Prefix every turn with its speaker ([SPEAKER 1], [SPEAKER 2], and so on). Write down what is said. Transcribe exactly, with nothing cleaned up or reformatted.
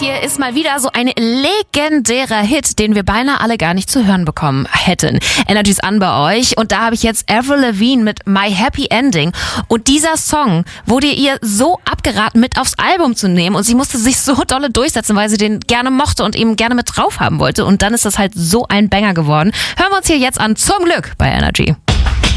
[SPEAKER 1] hier ist mal wieder so ein legendärer Hit, den wir beinahe alle gar nicht zu hören bekommen hätten. Energy's an bei euch und da habe ich jetzt Avril Lavigne mit My Happy Ending und dieser Song wurde ihr so abgeraten, mit aufs Album zu nehmen und sie musste sich so dolle durchsetzen, weil sie den gerne mochte und eben gerne mit drauf haben wollte und dann ist das halt so ein Banger geworden. Hören wir uns hier jetzt an, zum Glück bei Energy.